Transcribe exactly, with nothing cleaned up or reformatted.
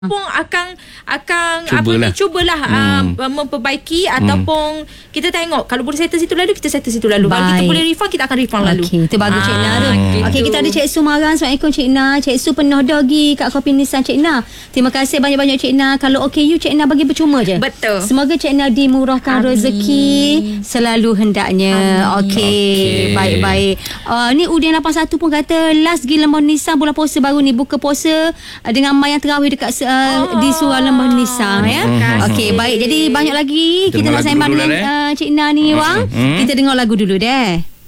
pun akan akan Cubalah. apa ni cubalah hmm. uh, memperbaiki hmm. ataupun kita tengok kalau boleh settle situ lalu kita settle situ lalu. Baik. Kalau kita boleh refund kita akan refund lalu. Okey, itu bagus ah, Cik Na tu. Gitu. Okey, kita ada Cik Su Marang. Assalamualaikum Cik Na. Cik Su penuh dogi kat Kopi Nissan Cik Na. Terima kasih banyak-banyak Cik Na. Kalau okey you Cik Na bagi percuma je. Betul. Semoga Cik Na dimurahkan Amin. rezeki selalu hendaknya. Okey, okay. baik-baik. Uh, ni Udin lapan satu pun kata last pergi Lembah Nissan bulan puasa baru ni buka puasa uh, dengan mayang terawih dekat uh, oh. di Surau Lembah Nissan ya. Okey, baik. Jadi banyak lagi kita, kita nak sembang dengan uh, Cik Na ni Wang. Hmm. Kita dengar lagu dulu deh.